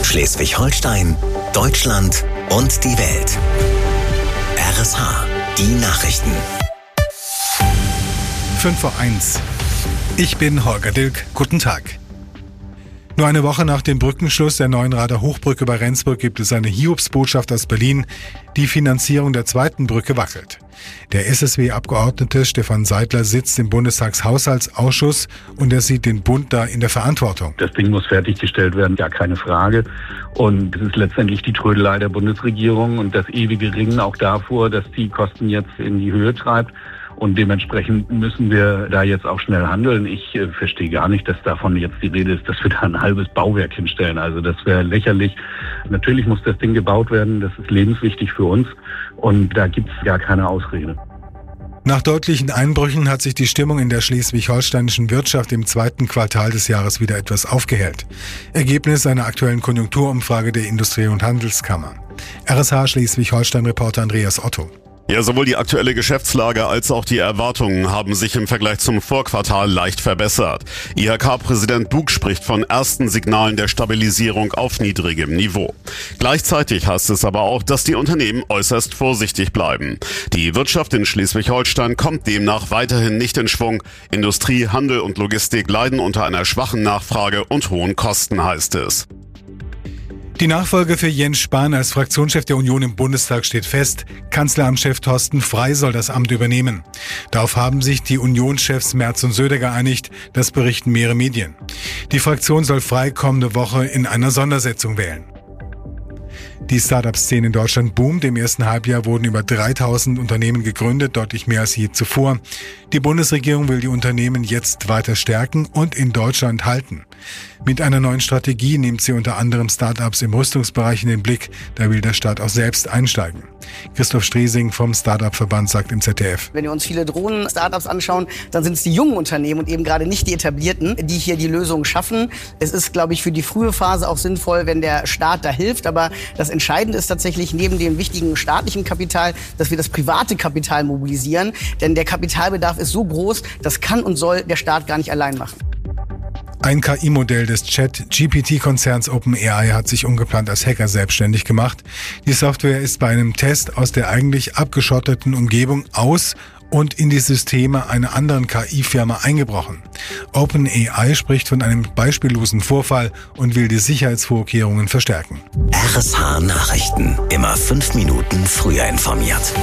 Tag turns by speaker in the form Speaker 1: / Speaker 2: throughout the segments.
Speaker 1: Schleswig-Holstein, Deutschland und die Welt. RSH, die Nachrichten.
Speaker 2: 5:01. Ich bin Holger Dilk. Guten Tag. Nur eine Woche nach dem Brückenschluss der Neuenrader Hochbrücke bei Rendsburg gibt es eine Hiobsbotschaft aus Berlin. Die Finanzierung der zweiten Brücke wackelt. Der SSW-Abgeordnete Stefan Seidler sitzt im Bundestagshaushaltsausschuss und er sieht den Bund da in der Verantwortung.
Speaker 3: Das Ding muss fertiggestellt werden, gar keine Frage. Und es ist letztendlich die Trödelei der Bundesregierung und das ewige Ringen auch davor, dass die Kosten jetzt in die Höhe treibt. Und dementsprechend müssen wir da jetzt auch schnell handeln. Ich verstehe gar nicht, dass davon jetzt die Rede ist, dass wir da ein halbes Bauwerk hinstellen. Also das wäre lächerlich. Natürlich muss das Ding gebaut werden. Das ist lebenswichtig für uns. Und da gibt es gar keine Ausrede.
Speaker 2: Nach deutlichen Einbrüchen hat sich die Stimmung in der schleswig-holsteinischen Wirtschaft im zweiten Quartal des Jahres wieder etwas aufgehellt. Ergebnis einer aktuellen Konjunkturumfrage der Industrie- und Handelskammer. RSH Schleswig-Holstein-Reporter Andreas Otto.
Speaker 4: Ja, sowohl die aktuelle Geschäftslage als auch die Erwartungen haben sich im Vergleich zum Vorquartal leicht verbessert. IHK-Präsident Bug spricht von ersten Signalen der Stabilisierung auf niedrigem Niveau. Gleichzeitig heißt es aber auch, dass die Unternehmen äußerst vorsichtig bleiben. Die Wirtschaft in Schleswig-Holstein kommt demnach weiterhin nicht in Schwung. Industrie, Handel und Logistik leiden unter einer schwachen Nachfrage und hohen Kosten, heißt es.
Speaker 2: Die Nachfolge für Jens Spahn als Fraktionschef der Union im Bundestag steht fest. Kanzleramtschef Thorsten Frey soll das Amt übernehmen. Darauf haben sich die Unionschefs Merz und Söder geeinigt, das berichten mehrere Medien. Die Fraktion soll Frey kommende Woche in einer Sondersitzung wählen. Die Start-up-Szene in Deutschland boomt. Im ersten Halbjahr wurden über 3000 Unternehmen gegründet, deutlich mehr als je zuvor. Die Bundesregierung will die Unternehmen jetzt weiter stärken und in Deutschland halten. Mit einer neuen Strategie nimmt sie unter anderem Start-ups im Rüstungsbereich in den Blick. Da will der Staat auch selbst einsteigen. Christoph Striesing vom Start-up-Verband sagt im ZDF.
Speaker 5: Wenn wir uns viele Drohnen-Startups anschauen, dann sind es die jungen Unternehmen und eben gerade nicht die etablierten, die hier die Lösungen schaffen. Es ist, glaube ich, für die frühe Phase auch sinnvoll, wenn der Staat da hilft. Aber das Entscheidende ist tatsächlich neben dem wichtigen staatlichen Kapital, dass wir das private Kapital mobilisieren. Denn der Kapitalbedarf ist so groß, das kann und soll der Staat gar nicht allein machen.
Speaker 2: Ein KI-Modell des Chat-GPT-Konzerns OpenAI hat sich ungeplant als Hacker selbstständig gemacht. Die Software ist bei einem Test aus der eigentlich abgeschotteten Umgebung aus und in die Systeme einer anderen KI-Firma eingebrochen. OpenAI spricht von einem beispiellosen Vorfall und will die Sicherheitsvorkehrungen verstärken.
Speaker 1: RSH Nachrichten. Immer 5 Minuten früher informiert.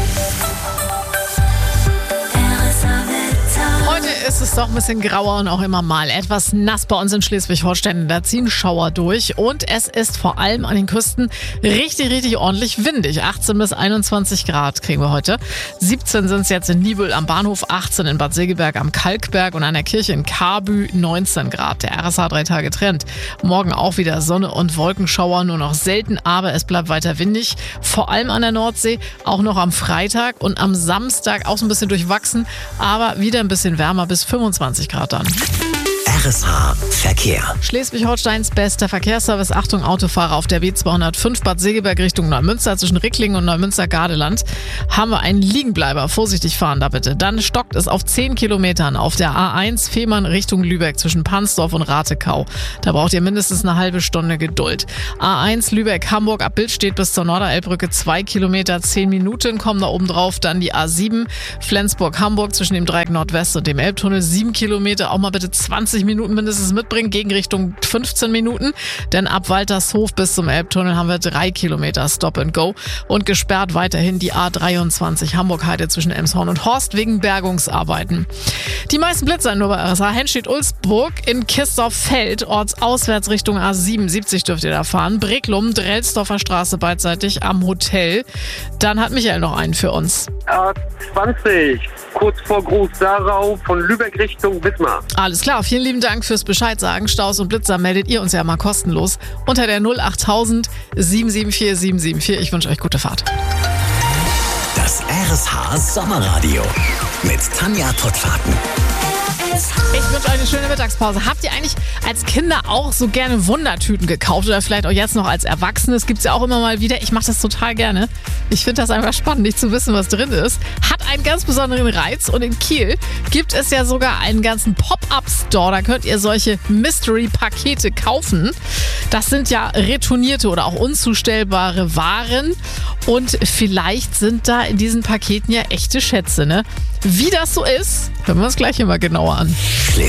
Speaker 6: Heute ist es doch ein bisschen grauer und auch immer mal etwas nass bei uns in Schleswig-Holstein. Da ziehen Schauer durch und es ist vor allem an den Küsten richtig ordentlich windig. 18 bis 21 Grad kriegen wir heute. 17 sind es jetzt in Niebüll am Bahnhof, 18 in Bad Segeberg am Kalkberg und an der Kirche in Kabü 19 Grad. Der RSH 3 Tage Trend. Morgen auch wieder Sonne und Wolkenschauer, nur noch selten, aber es bleibt weiter windig. Vor allem an der Nordsee, auch noch am Freitag und am Samstag auch so ein bisschen durchwachsen, aber wieder ein bisschen wärmer bis 25 Grad dann.
Speaker 1: RSH Verkehr.
Speaker 6: Schleswig-Holsteins bester Verkehrsservice. Achtung, Autofahrer auf der B205 Bad Segeberg Richtung Neumünster zwischen Ricklingen und Neumünster-Gardeland. Haben wir einen Liegenbleiber. Vorsichtig fahren da bitte. Dann stockt es auf 10 Kilometern auf der A1 Fehmarn Richtung Lübeck zwischen Pansdorf und Ratekau. Da braucht ihr mindestens eine halbe Stunde Geduld. A1 Lübeck-Hamburg ab Billstedt bis zur Norderelbbrücke 2 Kilometer, 10 Minuten kommen da oben drauf. Dann die A7 Flensburg-Hamburg zwischen dem Dreieck Nordwest und dem Elbtunnel 7 Kilometer. Auch mal bitte 20 Minuten mindestens mitbringen, Gegenrichtung 15 Minuten. Denn ab Waltershof bis zum Elbtunnel haben wir 3 Kilometer Stop and Go. Und gesperrt weiterhin die A23 Hamburg-Heide zwischen Elmshorn und Horst wegen Bergungsarbeiten. Die meisten Blitzer nur bei RSH. Henstedt-Ulzburg in Kistorf-Feld, ortsauswärts Richtung A7. 70 dürft ihr da fahren. Breklum, Drelsdorfer Straße beidseitig am Hotel. Dann hat Michael noch einen für uns.
Speaker 7: A20, kurz vor Groß-Sarau von Lübeck Richtung Wismar.
Speaker 6: Alles klar, vielen lieben Dank fürs Bescheid sagen. Staus und Blitzer meldet ihr uns ja mal kostenlos unter der 08000 774 774. Ich wünsche euch gute Fahrt.
Speaker 1: Das RSH Sommerradio mit Tanja Pottfaten.
Speaker 6: Ich wünsche euch eine schöne Mittagspause. Habt ihr eigentlich als Kinder auch so gerne Wundertüten gekauft oder vielleicht auch jetzt noch als Erwachsene? Das gibt es ja auch immer mal wieder. Ich mache das total gerne. Ich finde das einfach spannend, nicht zu wissen, was drin ist. Hat einen ganz besonderen Reiz und in Kiel gibt es ja sogar einen ganzen Pop-Up-Store. Da könnt ihr solche Mystery-Pakete kaufen. Das sind ja retournierte oder auch unzustellbare Waren und vielleicht sind da in diesen Paketen ja echte Schätze, ne? Wie das so ist, hören wir uns gleich immer genauer an.